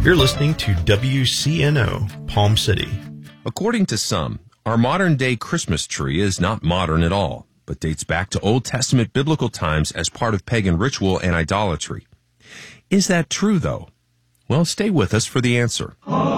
You're listening to WCNO, Palm City. According to some, our modern-day Christmas tree is not modern at all, but dates back to Old Testament biblical times as part of pagan ritual and idolatry. Is that true, though? Well, stay with us for the answer.